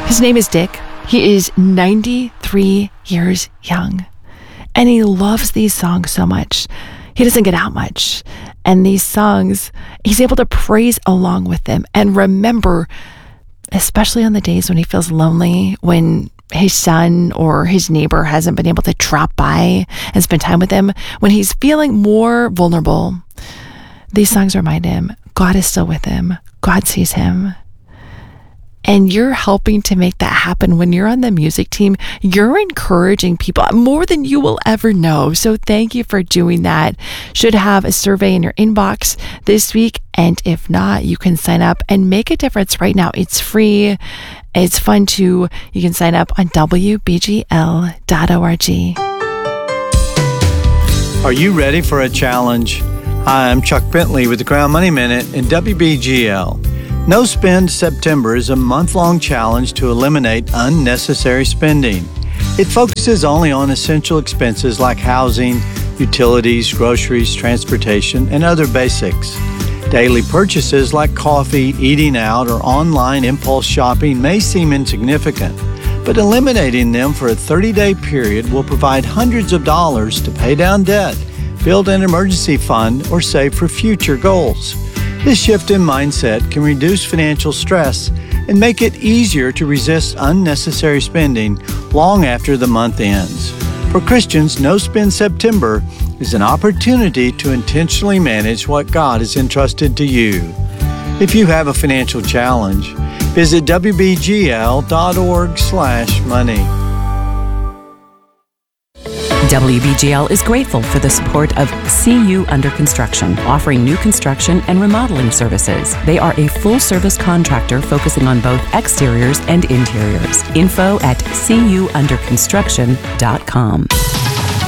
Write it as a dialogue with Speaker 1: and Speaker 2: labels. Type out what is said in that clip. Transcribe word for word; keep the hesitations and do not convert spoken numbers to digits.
Speaker 1: His name is Dick. He is ninety-three years young, and he loves these songs so much. He doesn't get out much. And these songs, he's able to praise along with them and remember, especially on the days when he feels lonely, when his son or his neighbor hasn't been able to drop by and spend time with him, when he's feeling more vulnerable, these songs remind him God is still with him. God sees him. And you're helping to make that happen. When you're on the music team, you're encouraging people more than you will ever know. So thank you for doing that. Should have a survey in your inbox this week. And if not, you can sign up and make a difference right now. It's free. It's fun too. You can sign up on W B G L dot org.
Speaker 2: Are you ready for a challenge? Hi, I'm Chuck Bentley with the Crown Money Minute and W B G L. No Spend September is a month-long challenge to eliminate unnecessary spending. It focuses only on essential expenses like housing, utilities, groceries, transportation, and other basics. Daily purchases like coffee, eating out, or online impulse shopping may seem insignificant, but eliminating them for a thirty-day period will provide hundreds of dollars to pay down debt, build an emergency fund, or save for future goals. This shift in mindset can reduce financial stress and make it easier to resist unnecessary spending long after the month ends. For Christians, No Spend September is an opportunity to intentionally manage what God has entrusted to you. If you have a financial challenge, visit W B G L dot org slash money.
Speaker 3: W B G L is grateful for the support of C U Under Construction, offering new construction and remodeling services. They are a full-service contractor focusing on both exteriors and interiors. Info at C U under construction dot com.